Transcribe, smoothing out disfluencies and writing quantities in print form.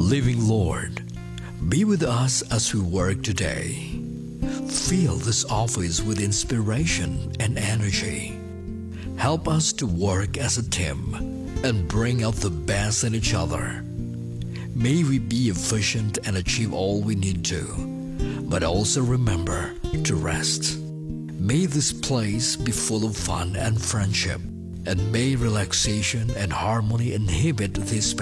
Living Lord, be with us as we work today. Fill this office with inspiration and energy. Help us to work as a team and bring out the best in each other. May we be efficient and achieve all we need to, but also remember to rest. May this place be full of fun and friendship, and may relaxation and harmony inhabit this space.